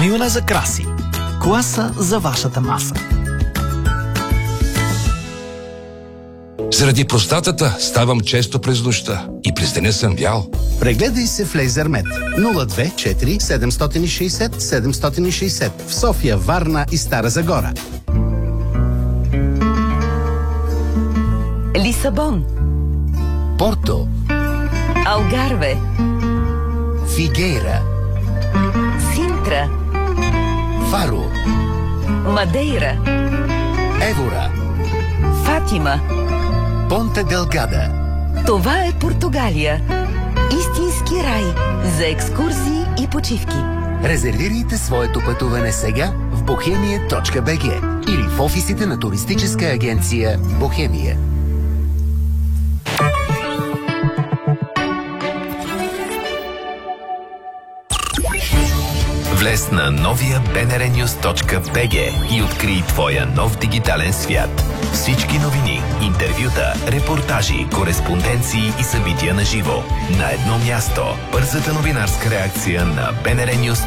Майонеза Краси. Класа за вашата маса. Заради простатата ставам често през нощта и през деня съм бял. Прегледай се в Лейзермет 024 760 760 в София, Варна и Стара Загора. Лисабон, Порто, Алгарве, Фигейра, Синтра, Фаро, Мадейра, Евора, Фатима. Понте Делгада. Това е Португалия. Истински рай за екскурзии и почивки. Резервирайте своето пътуване сега в bohemia.bg или в офисите на туристическа агенция Бохемия. Влез на новия bnrnews.bg и открий твоя нов дигитален свят. Всички новини, интервюта, репортажи, кореспонденции и събития на живо. На едно място. Бързата новинарска реакция на BNR News